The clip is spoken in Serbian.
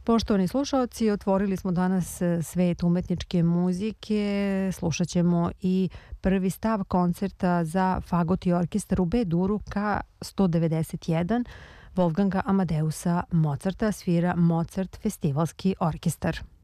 Poštovani slušaoci, otvorili smo danas svet umetničke muzike. Slušat ćemo i prvi stav koncerta za fagot i orkestar u B-duru K191 Wolfganga Amadeusa Mozarta, svira Mozart festivalski orkestar.